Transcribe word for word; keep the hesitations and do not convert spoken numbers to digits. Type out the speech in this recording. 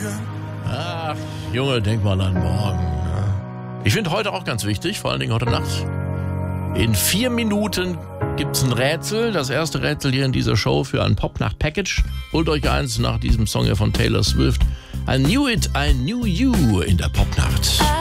Ach, Junge, denk mal an morgen. Ich finde heute auch ganz wichtig, vor allen Dingen heute Nacht. In vier Minuten gibt's ein Rätsel. Das erste Rätsel hier in dieser Show für ein Popnacht-Package. Holt euch eins nach diesem Song hier von Taylor Swift. I knew it, I knew you in der Popnacht.